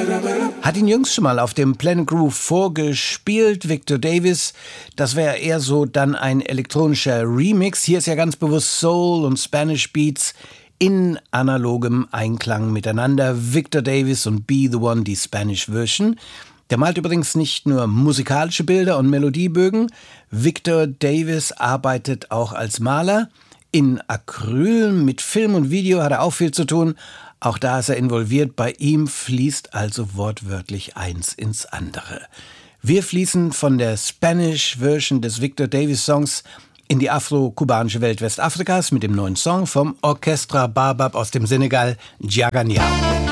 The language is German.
Hat ihn jüngst schon mal auf dem Planet Groove vorgespielt, Victor Davis. Das wäre eher so dann ein elektronischer Remix. Hier ist ja ganz bewusst Soul und Spanish Beats in analogem Einklang miteinander. Victor Davis und Be the One, die Spanish Version. Der malt übrigens nicht nur musikalische Bilder und Melodiebögen. Victor Davis arbeitet auch als Maler. In Acryl, mit Film und Video hat er auch viel zu tun. Auch da ist er involviert. Bei ihm fließt also wortwörtlich eins ins andere. Wir fließen von der Spanish-Version des Victor Davis-Songs in die afro-kubanische Welt Westafrikas mit dem neuen Song vom Orchestra Baobab aus dem Senegal, Diaganiao.